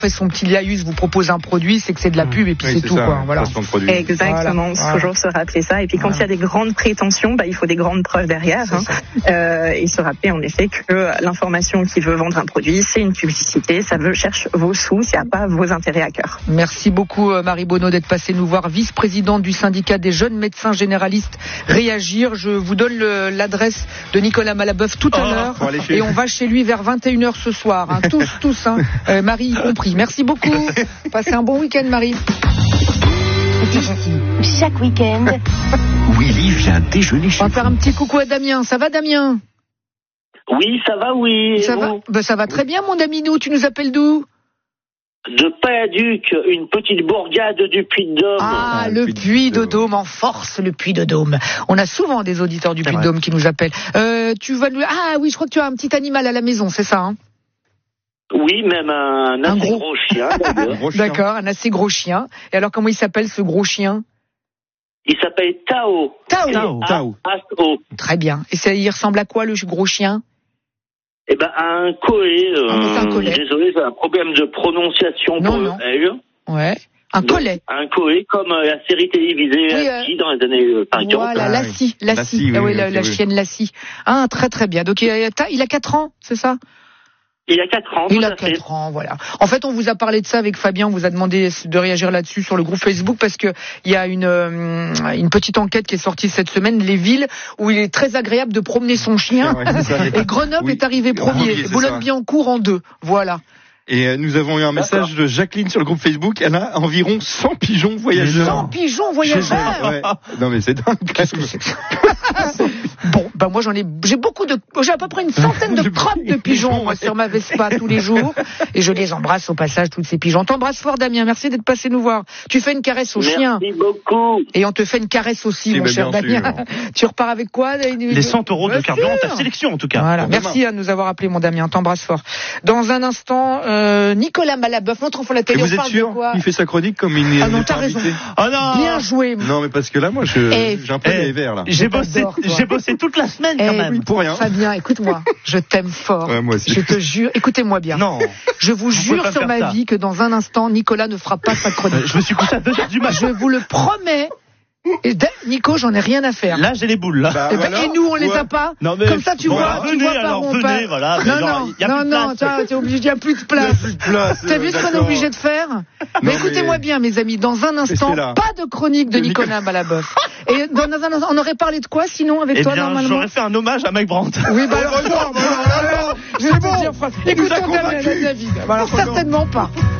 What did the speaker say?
fait son petit liaïus, vous propose un produit, c'est que c'est de la pub et puis c'est tout, ça, quoi. Voilà. Exactement, toujours se rappeler ça. Et puis quand il y a des grandes prétentions, il faut des grandes preuves derrière. Et se rappeler en effet que l'information qui veut vendre un produit, c'est une publicité, ça cherche vos sous, ça n'a pas vos intérêts à cœur. Merci beaucoup Marie Bonneau d'être passée nous voir, vice-présidente du syndicat des jeunes médecins généralistes Réagir. Je vous donne l'adresse de Nicolas Malaboeuf tout à l'heure et on va chez lui vers 21h ce soir. Tous, Marie y compris. Merci beaucoup. Passez un bon week-end, Marie. D'ici, chaque week-end. Willy vient déjeuner chez On va faire un petit coucou à Damien. Ça va, Damien? Oui, ça va, oui. Ça va très bien, mon ami. Tu nous appelles d'où? De Payaduc, une petite bourgade du Puy-de-Dôme. Ah, le Puy-de-Dôme, en force, le Puy-de-Dôme. On a souvent des auditeurs du Puy-de-Dôme qui nous appellent. Tu vas nous... Ah oui, je crois que tu as un petit animal à la maison, c'est ça, hein? Oui, même un assez gros chien, d'ailleurs. D'accord, un assez gros chien. Et alors, comment il s'appelle, ce gros chien? Il s'appelle Tao. Tao. Très bien. Et il ressemble à quoi, le gros chien? Un collet. Désolé, j'ai un problème de prononciation pour elle. Ouais. Un collet. Un collet comme la série télévisée Lassie dans les années 50. Voilà, Lassie. La chienne Lassie. Ah, très très bien. Donc il a 4 ans, c'est ça? Il a 4 ans. Il a 4 ans, voilà. En fait, on vous a parlé de ça avec Fabien, on vous a demandé de réagir là-dessus sur le groupe Facebook parce que il y a une petite enquête qui est sortie cette semaine, les villes où il est très agréable de promener son chien. Et Grenoble est arrivé premier, Boulogne-Billancourt en 2. Voilà. Et nous avons eu un message de Jacqueline sur le groupe Facebook. Elle a environ 100 pigeons voyageurs. 100 pigeons voyageurs. Non mais c'est dingue. Qu'est-ce que c'est que ça? Bon, moi j'ai à peu près une centaine de crottes de pigeons sur ma Vespa tous les jours. Et je les embrasse au passage, toutes ces pigeons. T'embrasse fort, Damien. Merci d'être passé nous voir. Tu fais une caresse au chien. Merci beaucoup. Et on te fait une caresse aussi, mon cher Damien. Tu repars avec quoi? Les 100 € de carburant, ta sélection en tout cas. Voilà. Merci de nous avoir appelé, mon Damien. T'embrasse fort. Dans un instant, Nicolas Malaboeuf, notre enfant la télé. Vous êtes sûr? Il fait sa chronique comme une. Ah non, t'as raison. Oh non. Bien joué. Non, mais parce que là, moi, j'ai un peu les verres là. J'ai bossé toute la semaine quand même. Oui, pour rien. Fabien, écoute-moi, je t'aime fort. Ouais, moi aussi. Je te jure, écoutez-moi bien. Non. Je vous jure sur ma vie que dans un instant, Nicolas ne fera pas sa chronique. Je me suis couché à 2h du matin. Je vous le promets. Et Nico, j'en ai rien à faire. Là, j'ai les boules, là. Et nous, on les a pas. Non, mais comme ça, tu vois. Venez, alors, venez, voilà. Non, t'es obligé, il n'y a plus de place. T'as vu ce qu'on est obligé de faire? Mais écoutez-moi bien, mes amis, dans un instant, pas de chronique de Nicolas Malaboeuf. Et dans un instant, on aurait parlé de quoi, sinon, avec toi, normalement? J'aurais fait un hommage à Mike Brandt. Oui, alors, je vais te dire, écoute, David. Alors, certainement pas.